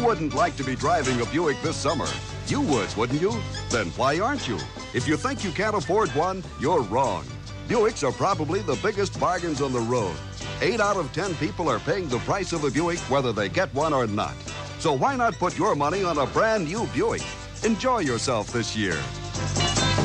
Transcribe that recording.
wouldn't like to be driving a Buick this summer? You would, wouldn't you? Then why aren't you? If you think you can't afford one, you're wrong. Buicks are probably the biggest bargains on the road. 8 out of 10 people are paying the price of a Buick whether they get one or not. So why not put your money on a brand new Buick? Enjoy yourself this year.